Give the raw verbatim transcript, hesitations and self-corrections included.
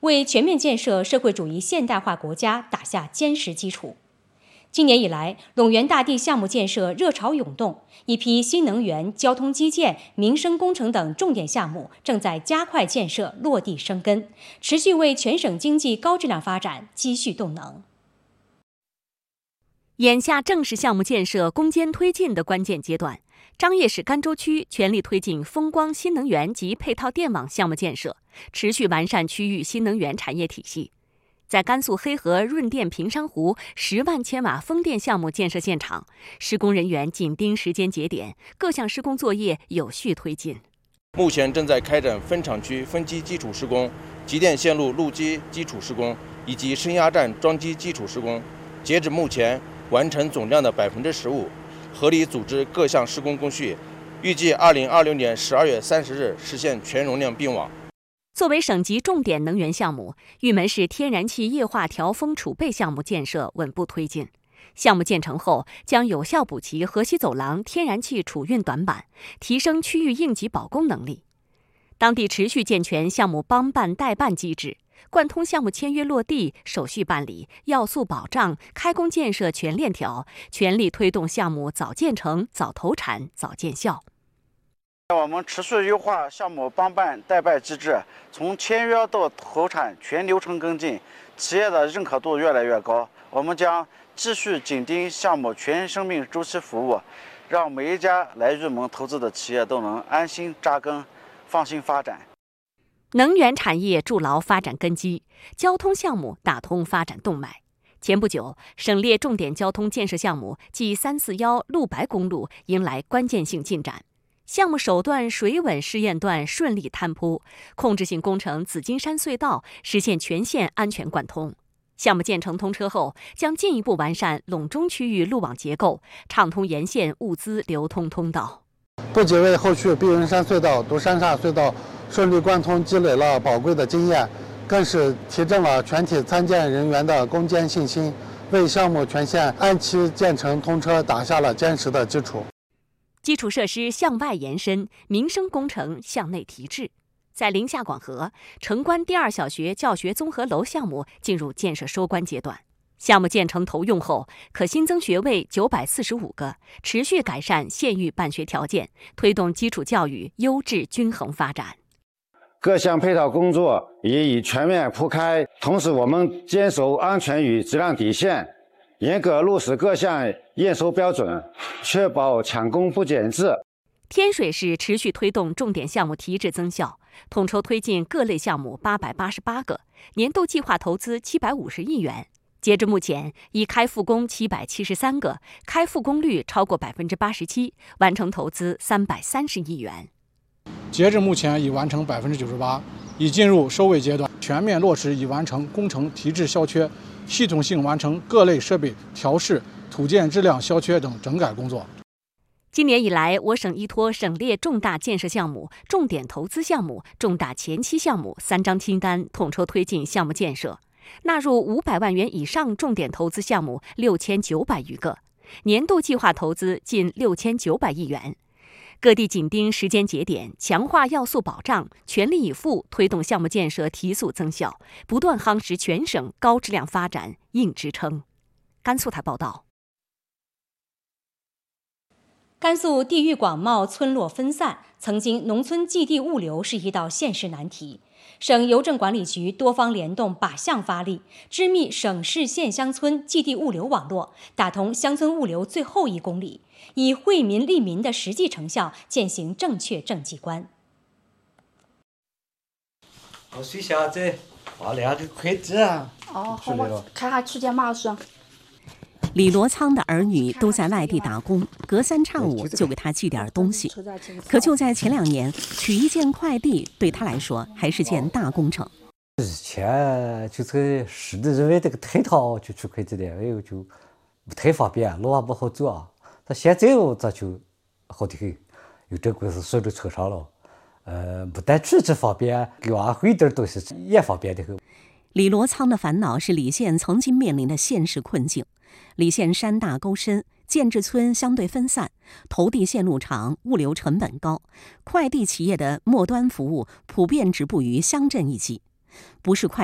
为全面建设社会主义现代化国家打下坚实基础。今年以来，陇源大地项目建设热潮涌动，一批新能源、交通基建、民生工程等重点项目正在加快建设落地生根，持续为全省经济高质量发展积蓄动能。 眼下正是项目建设攻坚推进的关键阶段，张掖市甘州区全力推进风光新能源及配套电网项目建设，持续完善区域新能源产业体系。在甘肃黑河润电平山湖十万千瓦风电项目建设现场，施工人员紧盯时间节点，各项施工作业有序推进。 目前正在开展分厂区分机基础施工、集电线路路基基础施工以及升压站桩基基础施工。截止目前，完成总量的百分之十五，合理组织各项施工工序，预计二零二六年十二月三十日实现全容量并网。 作为省级重点能源项目，玉门市天然气液化调峰储备项目建设稳步推进。项目建成后，将有效补齐河西走廊天然气储运短板，提升区域应急保供能力。当地持续健全项目帮办代办机制，贯通项目签约落地、手续办理、要素保障、开工建设全链条，全力推动项目早建成、早投产、早见效。 我们持续优化项目帮办代办机制，从签约到投产全流程跟进，企业的认可度越来越高。我们将继续紧盯项目全生命周期服务，让每一家来玉门投资的企业都能安心扎根、放心发展。 能源产业筑牢发展根基，交通项目打通发展动脉。前不久，省列重点交通建设项目即三四幺陆白公路迎来关键性进展。项目首段水稳试验段顺利摊铺，控制性工程紫金山隧道实现全线安全贯通。项目建成通车后，将进一步完善陇中区域路网结构，畅通沿线物资流通通道。 不仅为后续碧云山隧道、独山厦隧道顺利贯通积累了宝贵的经验，更是提振了全体参建人员的攻坚信心，为项目全线按期建成通车打下了坚实的基础。 基础设施向外延伸，民生工程向内提质。在临夏广河，城关第二小学教学综合楼项目进入建设收官阶段。项目建成投用后，可新增学位九百四十五个，持续改善县域办学条件，推动基础教育优质均衡发展。 各项配套工作也已全面铺开，同时我们坚守安全与质量底线，严格落实各项验收标准，确保抢工不减质。 天水市持续推动重点项目提质增效，统筹推进各类项目八百八十八个，年度计划投资七百五十亿元。截至目前，已开复工七百七十三个，开复工率超过百分之八十七，完成投资三百三十亿元。 截至目前已完成百分之九十八，已进入收尾阶段，全面落实已完成工程提质消缺，系统性完成各类设备调试、土建质量消缺等整改工作。 今年以来，我省依托省列重大建设项目、重点投资项目、重大前期项目三张清单，统筹推进项目建设，纳入五百万元以上重点投资项目六千九百余个，年度计划投资近六千九百亿元。各地紧盯时间节点，强化要素保障，全力以赴推动项目建设提速增效，不断夯实全省高质量发展硬支撑。甘肃台报道。 甘肃地域广袤，村落分散，曾经农村寄递物流是一道现实难题。省邮政管理局多方联动，靶向发力，织密省市县乡村寄递物流网络，打通乡村物流最后一公里，以惠民利民的实际成效践行正确政绩观。 我水小子，我两个筷子啊。 哦，好，我看下区间码数。 李罗仓的儿女都在外地打工，隔三差五就给他寄点东西。可就在前两年，取一件快递对他来说还是件大工程。 以前就是是的认为这个推套就取快递的，哎呦就不太方便，路还不好走啊。他现在哦，这就好得很，有这个是顺着车上了。呃，不但取这方便，给娃回点东西也方便的很。 李罗仓的烦恼是李县曾经面临的现实困境。李县山大沟深，建制村相对分散，投递线路长，物流成本高，快递企业的末端服务普遍止步于乡镇一级，不是快